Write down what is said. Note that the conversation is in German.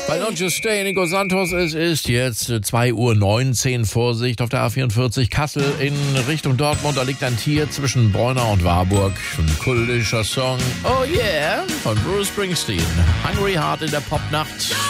Bei Don't You Stay, Nico Santos, es ist jetzt 2:19 Uhr. Vorsicht auf der A44 Kassel in Richtung Dortmund. Da liegt ein Tier zwischen Bräuner und Warburg. Ein kultischer Song. Oh yeah, von Bruce Springsteen. Hungry Heart in der Popnacht.